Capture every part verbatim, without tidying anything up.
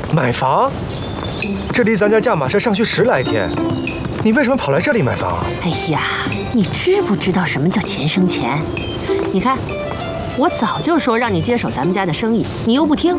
买房？这离咱家驾马车上去十来天，你为什么跑来这里买房啊？ 哎呀，你知不知道什么叫钱生钱？你看，我早就说让你接手咱们家的生意，你又不听。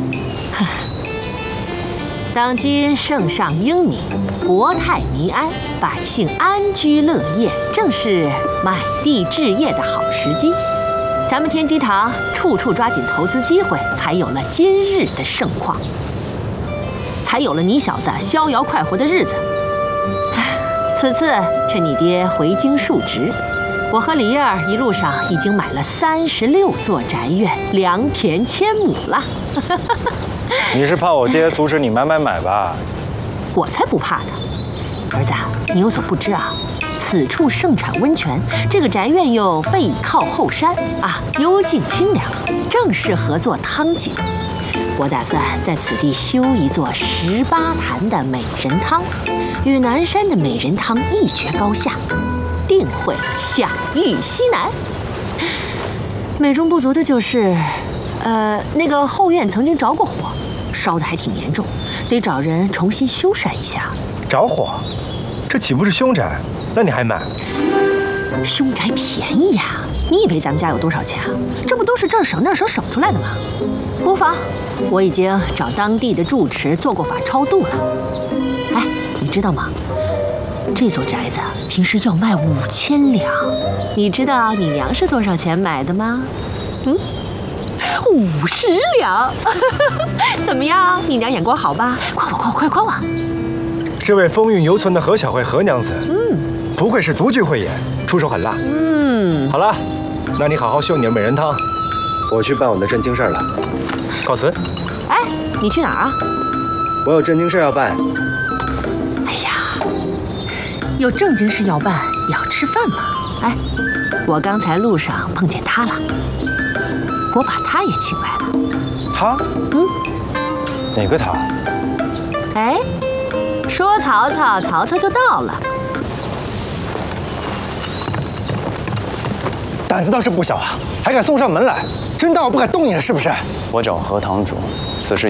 当今圣上英明，国泰民安，百姓安居乐业，正是买地置业的好时机。咱们天机堂处处抓紧投资机会，才有了今日的盛况，才有了你小子逍遥快活的日子。此次趁你爹回京述职，我和李燕儿一路上已经买了三十六座宅院，良田千亩了。 你是怕我爹阻止你买买买吧？ 我才不怕呢！儿子，你有所不知啊，此处盛产温泉，这个宅院又背靠后山啊，幽静清凉，正适合做汤井。我打算在此地修一座十八坛的美人汤，与南山的美人汤一决高下，定会享誉西南。美中不足的就是，呃，那个后院曾经着过火，烧得还挺严重，得找人重新修缮一下。 着火？这岂不是凶宅？那你还买？ 凶宅便宜呀！你以为咱们家有多少钱啊？这不都是这儿省那儿省省出来的吗？无妨，我已经找当地的住持做过法超度了。哎，你知道吗？这座宅子平时要卖五千两，你知道你娘是多少钱买的吗？嗯，五十两。怎么样？你娘眼光好吧？夸我，夸我，快夸我！ 这位风韵犹存的何小慧何娘子， 嗯， 不愧是独具慧眼，出手狠辣。 嗯， 好了，那你好好修你的美人汤，我去办我的震惊事儿了，告辞。 哎，你去哪儿啊？ 我有震惊事要办。 哎呀，有正经事要办，也要吃饭嘛。哎，我刚才路上碰见他了，我把他也请来了。 他？ 嗯， 哪个他？ 哎，说曹操，曹操就到了。 胆子倒是不小啊，还敢送上门来，真当我不敢动你了是不是？ 我找何堂主，此事